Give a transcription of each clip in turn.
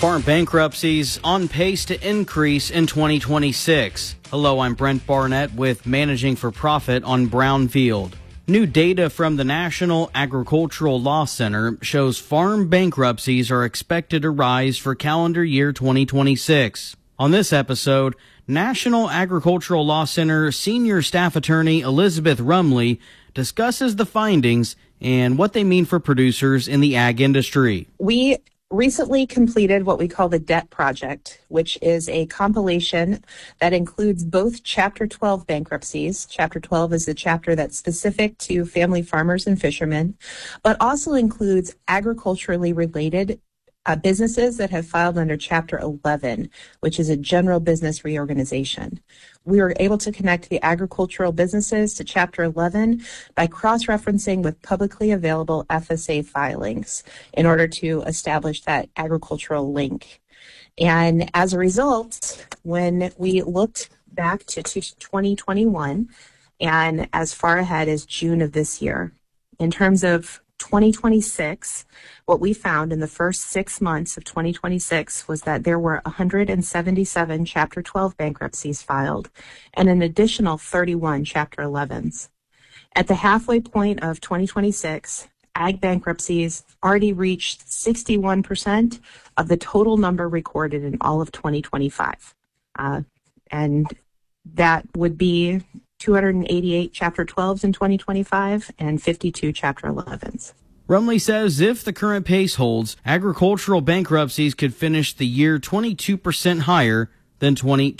Farm bankruptcies on pace to increase in 2026. Hello, I'm Brent Barnett with Managing for Profit on Brownfield. New data from the National Agricultural Law Center shows farm bankruptcies are expected to rise for calendar year 2026. On this episode, National Agricultural Law Center Senior Staff Attorney Elizabeth Rumley discusses the findings and what they mean for producers in the ag industry. We recently completed what we call the Debt Project, which is a compilation that includes both Chapter 12 bankruptcies. Chapter 12 is the chapter that's specific to family farmers and fishermen, but also includes agriculturally related businesses that have filed under Chapter 11, which is a general business reorganization. We were able to connect the agricultural businesses to Chapter 11 by cross-referencing with publicly available FSA filings in order to establish that agricultural link. And as a result, when we looked back to 2021 and as far ahead as June of this year, in terms of 2026, what we found in the first 6 months of 2026 was that there were 177 Chapter 12 bankruptcies filed and an additional 31 Chapter 11s. At the halfway point of 2026, ag bankruptcies already reached 61% of the total number recorded in all of 2025. And that would be 288 Chapter 12s in 2025 and 52 Chapter 11s. Rumley says if the current pace holds, agricultural bankruptcies could finish the year 22% higher than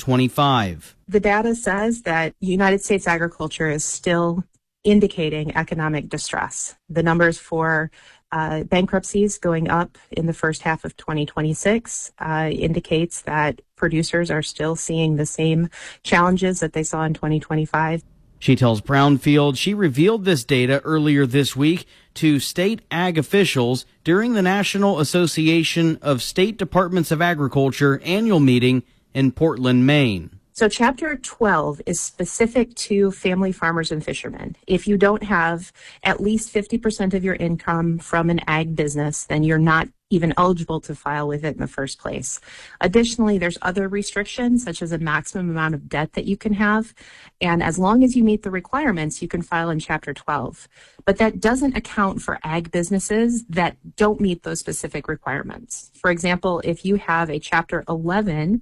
2025. The data says that United States agriculture is still indicating economic distress. The numbers for bankruptcies going up in the first half of 2026 indicates that producers are still seeing the same challenges that they saw in 2025. She tells Brownfield she revealed this data earlier this week to state ag officials during the National Association of State Departments of Agriculture annual meeting in Portland, Maine. So Chapter 12 is specific to family farmers and fishermen. If you don't have at least 50% of your income from an ag business, then you're not even eligible to file with it in the first place. Additionally, there's other restrictions, such as a maximum amount of debt that you can have. And as long as you meet the requirements, you can file in Chapter 12. But that doesn't account for ag businesses that don't meet those specific requirements. For example, if you have a Chapter 11,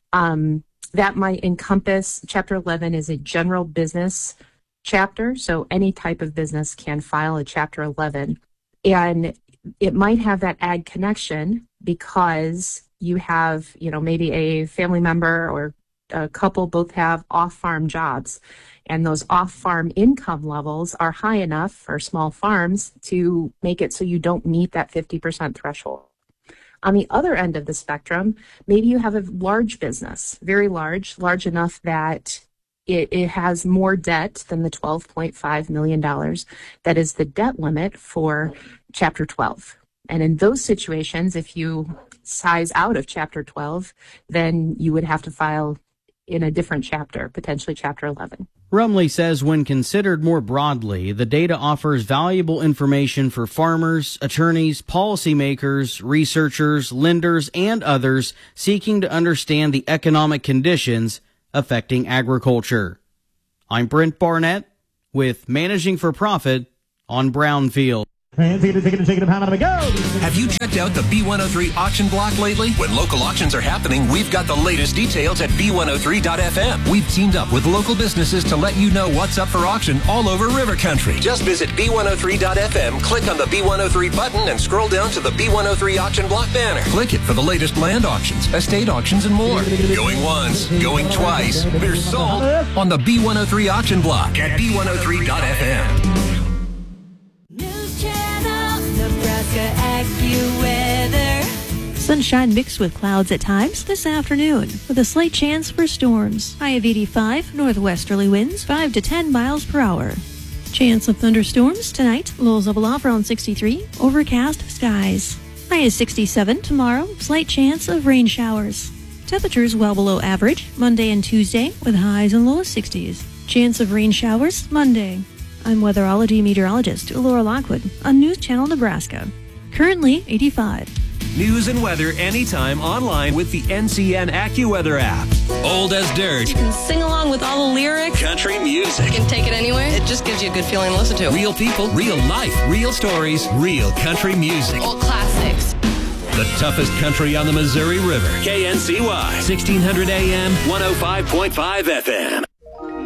that might encompass, Chapter 11 is a general business chapter, so any type of business can file a Chapter 11. And it might have that ag connection because you have, maybe a family member or a couple both have off-farm jobs, and those off-farm income levels are high enough for small farms to make it so you don't meet that 50% threshold. On the other end of the spectrum, maybe you have a large business, very large enough that it has more debt than the $12.5 million that is the debt limit for Chapter 12. And in those situations, if you size out of Chapter 12, then you would have to file in a different chapter, potentially Chapter 11. Rumley says when considered more broadly, the data offers valuable information for farmers, attorneys, policymakers, researchers, lenders, and others seeking to understand the economic conditions affecting agriculture. I'm Brent Barnett with Managing for Profit on Brownfield. Have you checked out the B103 auction block lately? When local auctions are happening, we've got the latest details at B103.fm. We've teamed up with local businesses to let you know what's up for auction all over River Country. Just visit B103.fm, click on the B103 button, and scroll down to the B103 auction block banner. Click it for the latest land auctions, estate auctions, and more. Going once, going twice. They're sold on the B103 auction block at B103.fm. Sunshine mixed with clouds at times this afternoon, with a slight chance for storms. High of 85, northwesterly winds 5 to 10 miles per hour. Chance of thunderstorms tonight, lows level off around 63, overcast skies. High is 67 tomorrow, slight chance of rain showers. Temperatures well below average Monday and Tuesday, with highs in low 60s. Chance of rain showers Monday. I'm weatherology meteorologist Laura Lockwood on News Channel Nebraska. Currently 85. News and weather anytime online with the NCN AccuWeather app. Old as dirt. You can sing along with all the lyrics. Country music. You can take it anywhere. It just gives you a good feeling to listen to. Real people, real life, real stories, real country music. Old classics. The toughest country on the Missouri River. KNCY, 1600 AM, 105.5 FM.